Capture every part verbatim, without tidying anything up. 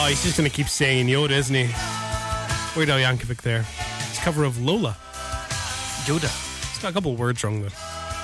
he's just going to keep saying Yoda, isn't he? Weird Al Yankovic there. His cover of Lola. Yoda. It's got a couple of words wrong, though.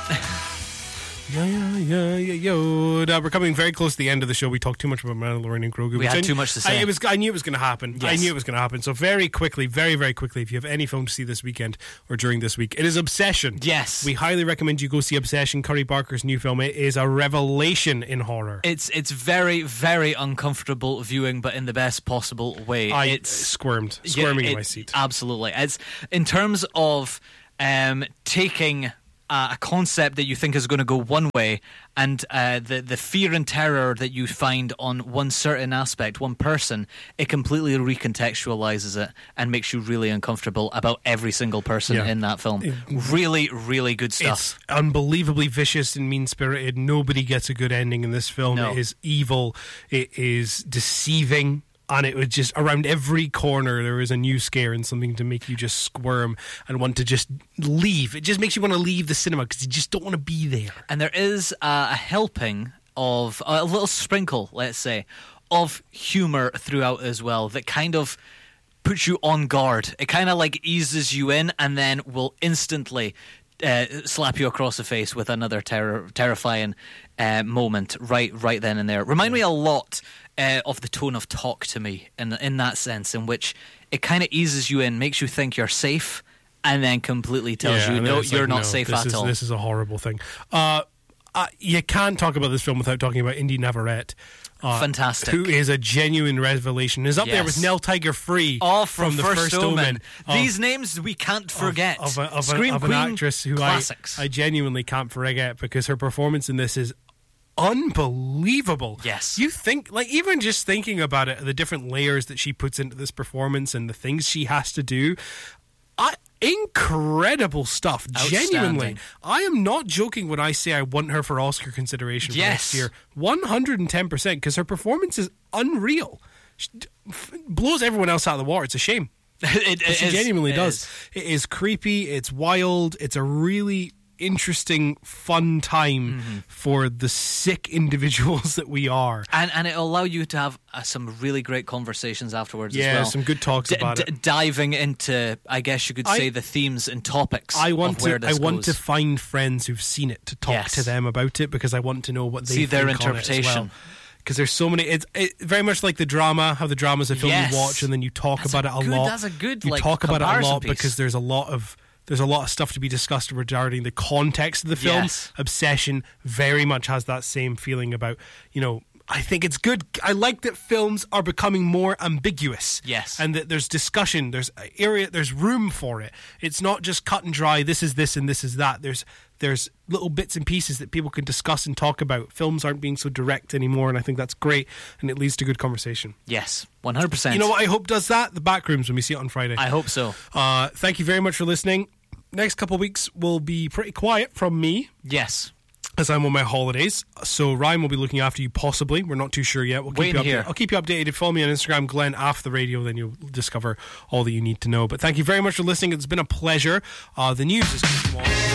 Yeah, yeah, yeah, yeah, Yoda. We're coming very close to the end of the show. We talked too much about Mandalorian and Grogu. We had too much to say. I, it was, I knew it was going to happen. Yes. I knew it was going to happen. So very quickly, very, very quickly, if you have any film to see this weekend or during this week, it is Obsession. Yes. We highly recommend you go see Obsession, Curry Barker's new film. It is a revelation in horror. It's it's very, very uncomfortable viewing, but in the best possible way. I it's, squirmed. Squirming yeah, it, in my seat. Absolutely. It's in terms of um, taking Uh, a concept that you think is going to go one way, and uh, the the fear and terror that you find on one certain aspect, one person, it completely recontextualizes it and makes you really uncomfortable about every single person Yeah. in that film. It, really, really good stuff. It's unbelievably vicious and mean-spirited. Nobody gets a good ending in this film. No. It is evil. It is deceiving. And it was just around every corner there is a new scare and something to make you just squirm and want to just leave. It just makes you want to leave the cinema because you just don't want to be there. And there is uh, a helping of a little sprinkle, let's say, of humour throughout as well that kind of puts you on guard. It kind of like eases you in and then will instantly uh, slap you across the face with another terror, terrifying uh, moment right, right then and there. Remind me a lot Uh, of the tone of Talk to Me in in that sense, in which it kind of eases you in, makes you think you're safe, and then completely tells Yeah, you, and no, it's you're like, not no, safe this at is, all. This is a horrible thing. Uh, uh, you can't talk about this film without talking about Indy Navarrete. Uh, Fantastic. Who is a genuine revelation. Is up Yes. there with Nell Tiger Free All from, from the First, First Omen. Omen. These of, names we can't forget. Of, of, a, of, Scream a, of an Queen actress who I, classics. I genuinely can't forget because her performance in this is unbelievable. Yes. You think, like, even just thinking about it, the different layers that she puts into this performance and the things she has to do, I, incredible stuff. Genuinely. I am not joking when I say I want her for Oscar consideration for Yes. next year. one hundred ten percent, because her performance is unreal. She d- f- blows everyone else out of the water. It's a shame. it, it She is, genuinely it does. is. It is creepy. It's wild. It's a really interesting, fun time Mm-hmm. for the sick individuals that we are. And and it'll allow you to have uh, some really great conversations afterwards Yeah, as well. some good talks D- about d- it. Diving into, I guess you could I- say, the themes and topics I want of where to. this I want goes. to find friends who've seen it to talk Yes. to them about it because I want to know what they See their think on it as interpretation. well. Because there's so many. It's it, very much like the drama. How the drama is a film Yes. you watch and then you talk That's about a it a good- lot. that's a good, You like, talk about it a comparison lot piece. because there's a lot of. There's a lot of stuff to be discussed regarding the context of the film. Yes. Obsession very much has that same feeling about, you know, I think it's good. I like that films are becoming more ambiguous. Yes. And that there's discussion, there's area, there's room for it. It's not just cut and dry, this is this and this is that. There's there's little bits and pieces that people can discuss and talk about. Films aren't being so direct anymore, and I think that's great, and it leads to good conversation. Yes, one hundred percent. You know what I hope does that? The Backrooms, when we see it on Friday. I hope so. Uh, thank you very much for listening. Next couple of weeks will be pretty quiet from me Yes. as I'm on my holidays. So Ryan will be looking after you possibly. We're not too sure yet. We'll keep Waiting you updated. here. I'll keep you updated. Follow me on Instagram, Glenn Off the Radio, then you'll discover all that you need to know. But thank you very much for listening. It's been a pleasure. Uh, the news is